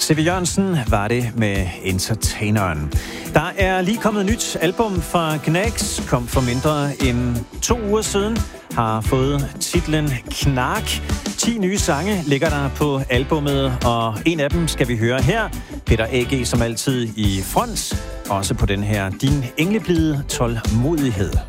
C.V. Jørgensen var det med Entertaineren. Der er lige kommet et nyt album fra Gnags, kom for mindre end 2 uger siden, har fået titlen Knark. 10 nye sange ligger der på albummet, og en af dem skal vi høre her. Peter A.G. som altid i front, også på den her Din engleblide tålmodighed.